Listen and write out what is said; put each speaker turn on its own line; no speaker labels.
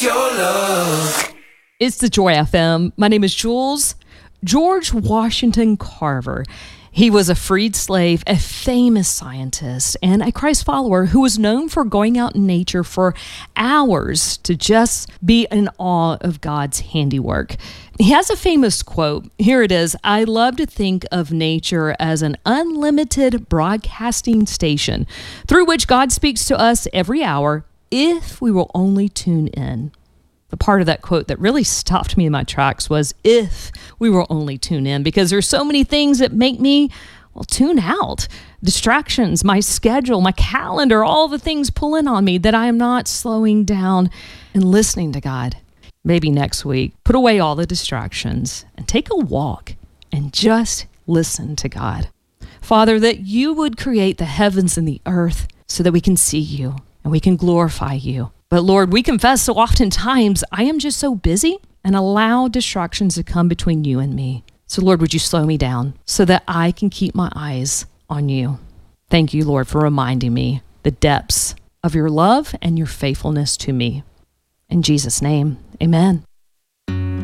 Your love.
It's the Joy FM. My name is Jules. George Washington Carver. He was a freed slave, a famous scientist, and a Christ follower who was known for going out in nature for hours to just be in awe of God's handiwork. He has a famous quote. Here it is. I love to think of nature as an unlimited broadcasting station through which God speaks to us every hour if we will only tune in. The part of that quote that really stopped me in my tracks was if we will only tune in, because there's so many things that make me, tune out. Distractions, my schedule, my calendar, all the things pulling on me that I am not slowing down and listening to God. Maybe next week, put away all the distractions and take a walk and just listen to God. Father, that you would create the heavens and the earth so that we can see you and we can glorify you. But Lord, we confess so oftentimes I am just so busy and allow distractions to come between you and me. So Lord, would you slow me down so that I can keep my eyes on you? Thank you, Lord, for reminding me the depths of your love and your faithfulness to me. In Jesus' name, amen.